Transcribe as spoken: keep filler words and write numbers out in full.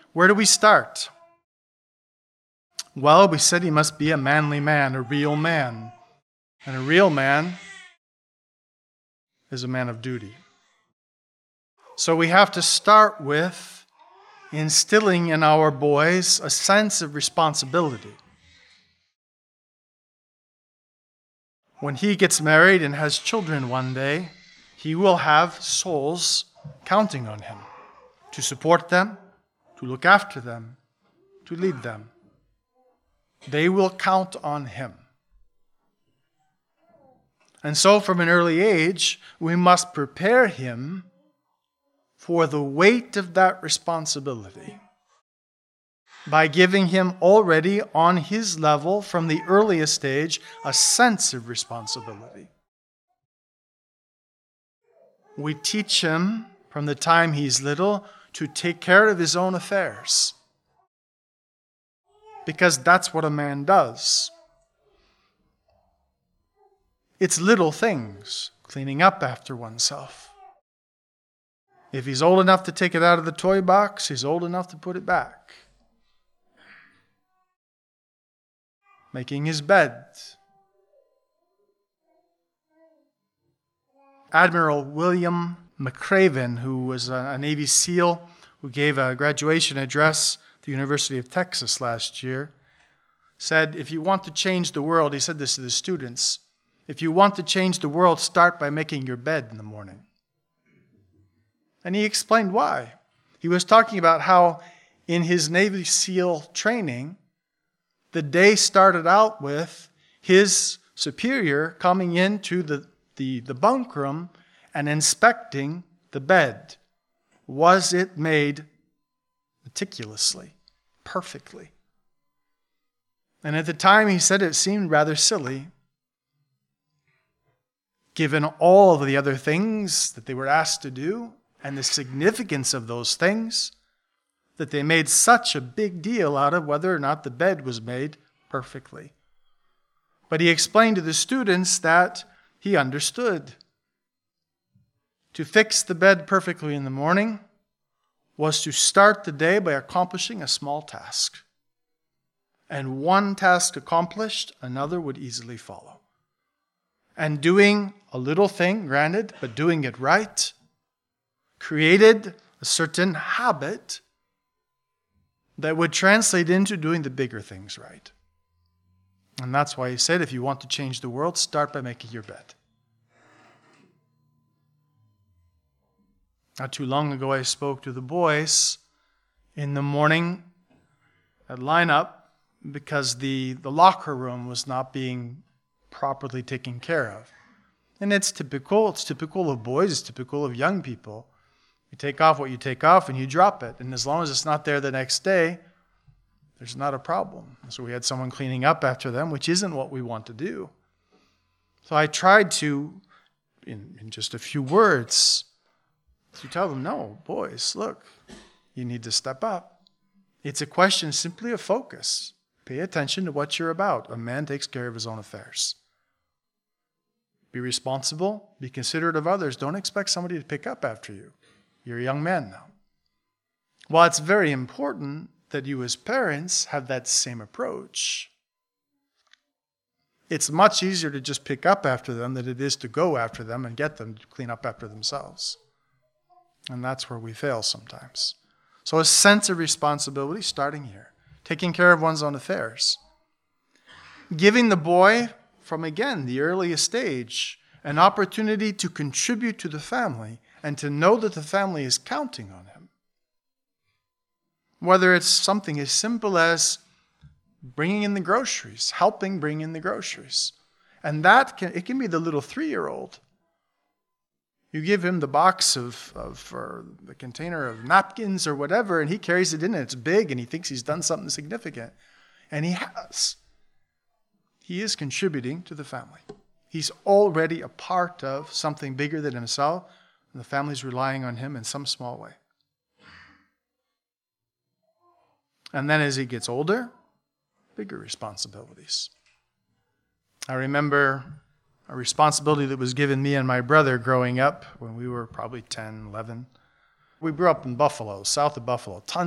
Where do we start? Well, we said he must be a manly man, a real man. And a real man is a man of duty. So we have to start with instilling in our boys a sense of responsibility. When he gets married and has children one day, he will have souls counting on him to support them, to look after them, to lead them. They will count on him. And so from an early age, we must prepare him for the weight of that responsibility by giving him already on his level from the earliest age a sense of responsibility. We teach him from the time he's little to take care of his own affairs, because that's what a man does. It's little things, cleaning up after oneself. If he's old enough to take it out of the toy box, he's old enough to put it back. Making his bed. Admiral William McRaven, who was a Navy SEAL, who gave a graduation address at the University of Texas last year, said, if you want to change the world, he said this to the students, if you want to change the world, start by making your bed in the morning. And he explained why. He was talking about how in his Navy SEAL training, the day started out with his superior coming into the, the, the bunk room and inspecting the bed. Was it made meticulously, perfectly? And at the time, he said it seemed rather silly, given all of the other things that they were asked to do and the significance of those things, that they made such a big deal out of whether or not the bed was made perfectly. But he explained to the students that he understood. To fix the bed perfectly in the morning was to start the day by accomplishing a small task. And one task accomplished, another would easily follow. And doing a little thing, granted, but doing it right, created a certain habit that would translate into doing the bigger things right. And that's why he said, if you want to change the world, start by making your bed. Not too long ago, I spoke to the boys in the morning at lineup because the, the locker room was not being properly taken care of. And it's typical. It's typical of boys. It's typical of young people. You take off what you take off and you drop it. And as long as it's not there the next day, there's not a problem. So we had someone cleaning up after them, which isn't what we want to do. So I tried to, in, in just a few words, to tell them, no, boys, look, you need to step up. It's a question simply of focus. Pay attention to what you're about. A man takes care of his own affairs. Be responsible. Be considerate of others. Don't expect somebody to pick up after you. You're a young man now. While it's very important that you as parents have that same approach, it's much easier to just pick up after them than it is to go after them and get them to clean up after themselves. And that's where we fail sometimes. So a sense of responsibility starting here. Taking care of one's own affairs. Giving the boy, from again, the earliest stage, an opportunity to contribute to the family and to know that the family is counting on him. Whether it's something as simple as bringing in the groceries, helping bring in the groceries. And that can, it can be the little three-year-old. You give him the box of, of or the container of napkins or whatever, and he carries it in, and it's big, and he thinks he's done something significant. And he has. He is contributing to the family. He's already a part of something bigger than himself, and the family's relying on him in some small way. And then as he gets older, bigger responsibilities. I remember a responsibility that was given me and my brother growing up when we were probably ten, eleven. We grew up in Buffalo, south of Buffalo. Tons